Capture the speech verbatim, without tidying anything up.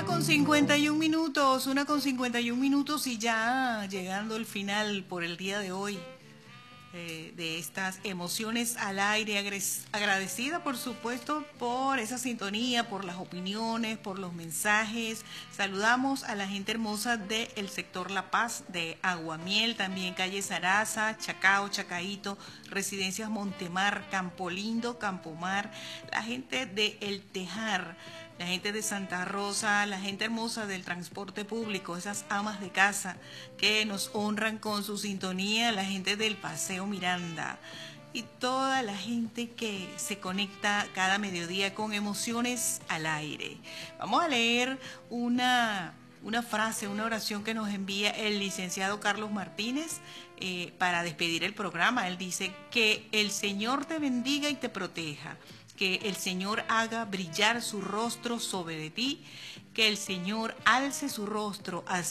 Una con cincuenta y un minutos, una con cincuenta y un minutos y ya llegando al final por el día de hoy eh, de estas emociones al aire, agradecida por supuesto por esa sintonía, por las opiniones, por los mensajes. Saludamos a la gente hermosa del sector La Paz, de Aguamiel, también calle Zaraza, Chacao, Chacaíto, Residencias Montemar, Campo Lindo, Campomar, la gente de El Tejar, la gente de Santa Rosa, la gente hermosa del transporte público, esas amas de casa que nos honran con su sintonía, la gente del Paseo Miranda y toda la gente que se conecta cada mediodía con emociones al aire. Vamos a leer una, una frase, una oración que nos envía el licenciado Carlos Martínez eh, para despedir el programa. Él dice: que el Señor te bendiga y te proteja, que el Señor haga brillar su rostro sobre de ti, que el Señor alce su rostro hacia